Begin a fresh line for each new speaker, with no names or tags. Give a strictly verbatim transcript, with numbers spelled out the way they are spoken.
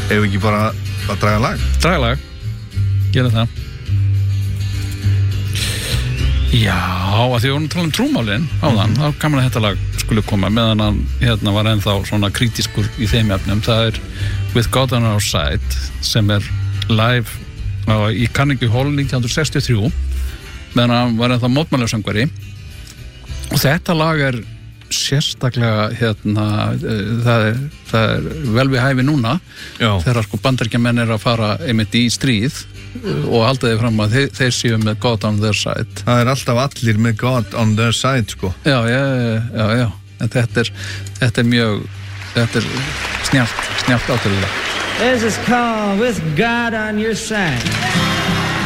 Ef ekki bara að draga lag?
Draga lag, gera það. Já, að því við vorum að tala um trúmálin áðan, mm-hmm. þá gaman að þetta lag skulle koma meðan hann hérna var ennþá svona kritískur í þeim efnum. Það er With God on Our Side sem er live á, í Carnegie Hall nítján hundruð sextíu og þrjú meðan hann var ennþá mótmælasöngvari og þetta lag er sérstaklega hérna það er, það er vel við hæfi núna Já. Þegar sko bandaríkjamenn er að fara einmitt í stríð og halda þið fram að þeir, þeir séu með God on their side.
Það er alltaf allir með God on their side sko.
Já, já, já, já. En þetta er, þetta er mjög, þetta er snjált, snjált átölulega.
This is called With God on Your Side.